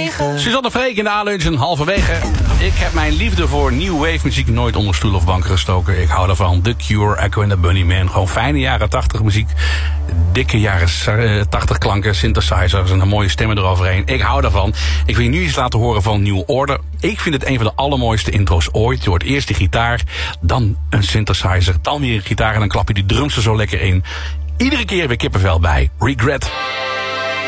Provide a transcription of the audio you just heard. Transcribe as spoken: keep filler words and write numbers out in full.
halverwege. Suzanne Freek in de A-lunch, halverwege. Ik heb mijn liefde voor new wave muziek nooit onder stoel of bank gestoken. Ik hou daarvan. The Cure, Echo and the Bunnymen. Gewoon fijne jaren tachtig muziek. Dikke jaren tachtig klanken, synthesizers en een mooie stemmen eroverheen. Ik hou daarvan. Ik wil je nu iets laten horen van New Order. Ik vind het een van de allermooiste intro's ooit. Je hoort eerst de gitaar, dan een synthesizer, dan weer een gitaar en dan klap je die drums er zo lekker in. Iedere keer weer kippenvel bij. Regret.